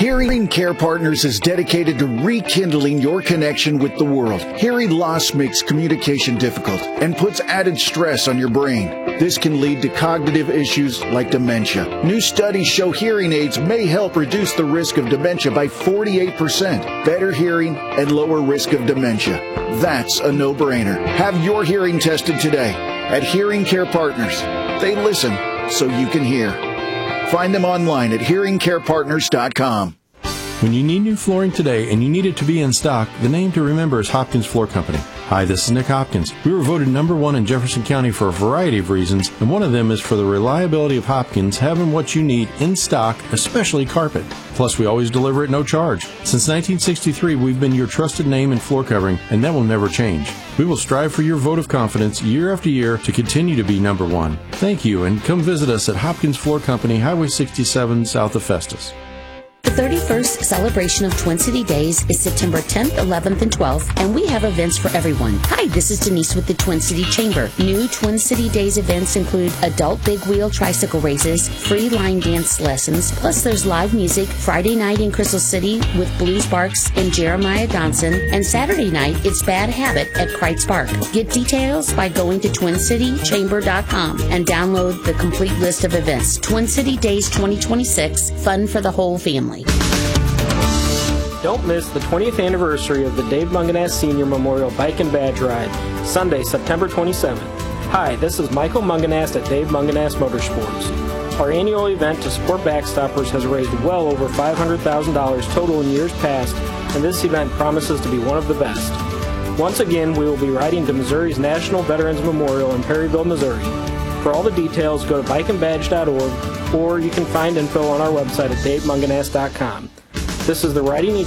Hearing Care Partners is dedicated to rekindling your connection with the world. Hearing loss makes communication difficult and puts added stress on your brain. This can lead to cognitive issues like dementia. New studies show hearing aids may help reduce the risk of dementia by 48%. Better hearing and lower risk of dementia. That's a no-brainer. Have your hearing tested today at Hearing Care Partners. They listen so you can hear. Find them online at hearingcarepartners.com. When you need new flooring today and you need it to be in stock, the name to remember is Hopkins Floor Company. Hi, this is Nick Hopkins. We were voted #1 in Jefferson County for a variety of reasons, and one of them is for the reliability of Hopkins having what you need in stock, especially carpet. Plus, we always deliver at no charge. Since 1963, we've been your trusted name in floor covering, and that will never change. We will strive for your vote of confidence year after year to continue to be #1. Thank you, and come visit us at Hopkins Floor Company, Highway 67, south of Festus. The 31st celebration of Twin City Days is September 10th, 11th, and 12th, and we have events for everyone. Hi, this is Denise with the Twin City Chamber. New Twin City Days events include adult big wheel tricycle races, free line dance lessons, plus there's live music Friday night in Crystal City with Blue Sparks and Jeremiah Johnson, and Saturday night it's Bad Habit at Kreitz Park. Get details by going to TwinCityChamber.com and download the complete list of events. Twin City Days 2026, fun for the whole family. Don't miss the 20th anniversary of the Dave Munganast Senior Memorial Bike and Badge Ride, Sunday, September 27th. Hi, this is Michael Munganast at Dave Munganast Motorsports. Our annual event to support Backstoppers has raised well over $500,000 total in years past, and this event promises to be one of the best. Once again, we will be riding to Missouri's National Veterans Memorial in Perryville, Missouri. For all the details, go to bikeandbadge.org, or you can find info on our website at davemunganast.com. This is the Riding